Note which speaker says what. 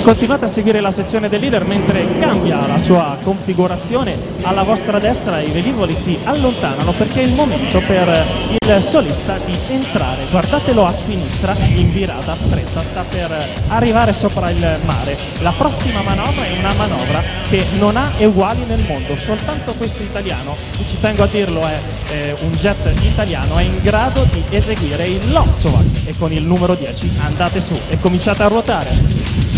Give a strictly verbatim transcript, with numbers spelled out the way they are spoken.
Speaker 1: Continuate a seguire la sezione del leader mentre cambia la sua configurazione. Alla vostra destra i velivoli si allontanano perché è il momento per il solista di entrare. Guardatelo a sinistra in virata stretta, sta per arrivare sopra il mare. La prossima manovra è una manovra che non ha uguali nel mondo, soltanto questo italiano, ci tengo a dirlo, è eh, un jet italiano, è in grado di eseguire il Lotsovac e con il numero dieci andate su e cominciate a ruotare.